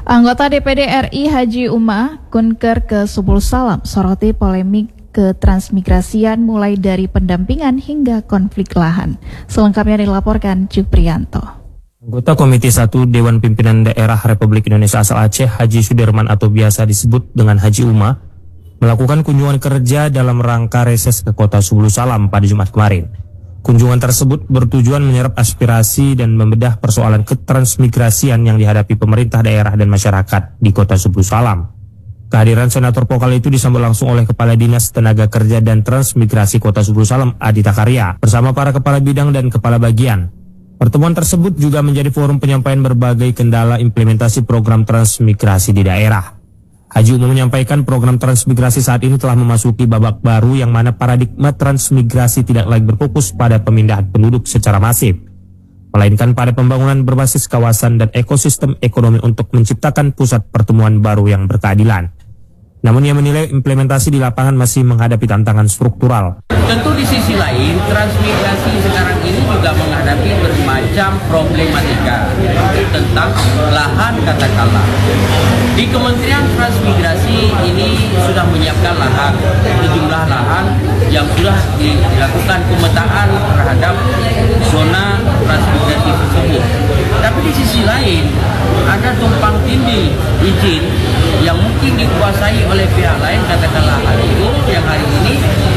Anggota DPD RI Haji Uma Kunker ke Subul Salam soroti polemik ketransmigrasian mulai dari pendampingan hingga konflik lahan. Selengkapnya dilaporkan Juprianto. Anggota Komite 1 Dewan Pimpinan Daerah Republik Indonesia asal Aceh Haji Sudirman atau biasa disebut dengan Haji Uma melakukan kunjungan kerja dalam rangka reses ke kota Subul Salam pada Jumat kemarin. Kunjungan tersebut bertujuan menyerap aspirasi dan membedah persoalan ketransmigrasian yang dihadapi pemerintah daerah dan masyarakat di kota Subul Salam. Kehadiran senator vokal itu disambut langsung oleh Kepala Dinas Tenaga Kerja dan Transmigrasi Kota Subul Salam Adita Karya bersama para kepala bidang dan kepala bagian. Pertemuan tersebut juga menjadi forum penyampaian berbagai kendala implementasi program transmigrasi di daerah. Haji Uma menyampaikan program transmigrasi saat ini telah memasuki babak baru yang mana paradigma transmigrasi tidak lagi berfokus pada pemindahan penduduk secara masif, melainkan pada pembangunan berbasis kawasan dan ekosistem ekonomi untuk menciptakan pusat pertemuan baru yang berkeadilan. Namun ia menilai implementasi di lapangan masih menghadapi tantangan struktural. Tentu di sisi lain, transmigrasi sekarang ini juga menghadapi bermacam problematika tentang lahan katakanlah. Di Kementerian Transmigrasi ini sudah menyiapkan lahan, sejumlah lahan yang sudah dilakukan pemetaan terhadap zona transmigrasi tersebut. Tapi di sisi lain, ada tumpang tindih izin yang mungkin dikuasai oleh pihak lain, katakanlah hari itu yang hari ini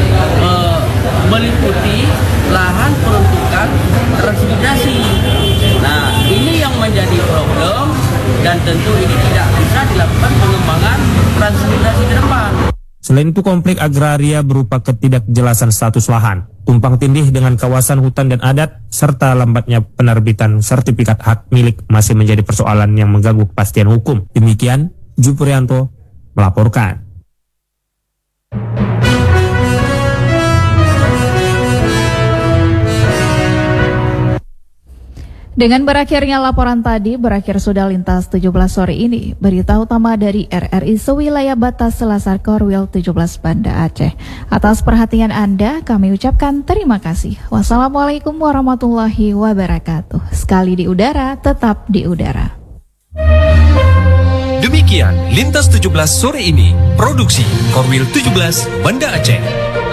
meliputi lahan peruntukan transmigrasi. Nah, ini yang menjadi problem dan tentu ini tidak bisa dilakukan pengembangan transmigrasi ke depan. Selain itu, konflik agraria berupa ketidakjelasan status lahan, tumpang tindih dengan kawasan hutan dan adat, serta lambatnya penerbitan sertifikat hak milik masih menjadi persoalan yang mengganggu kepastian hukum. Demikian, Juprianto melaporkan. Dengan berakhirnya laporan tadi, berakhir sudah lintas 17 sore ini. Berita utama dari RRI sewilayah batas Selasar Korwil 17 Banda Aceh. Atas perhatian Anda, kami ucapkan terima kasih. Wassalamualaikum warahmatullahi wabarakatuh. Sekali di udara, tetap di udara. Demikian Lintas 17 sore ini. Produksi Korwil 17 Banda Aceh.